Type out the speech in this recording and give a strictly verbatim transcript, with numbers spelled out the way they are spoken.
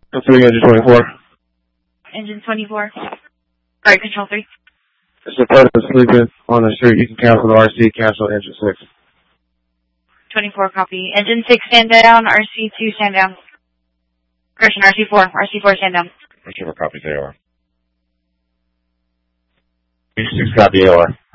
Considering engine twenty-four. Engine twenty-four. Alright, control three. It's a person sleeping on the street. You can cancel the R C, cancel engine six. twenty-four, copy. Engine six, stand down. R C two, stand down. Correction, R C four. R C four, stand down. Whichever copies they are. R C six, copy A O R.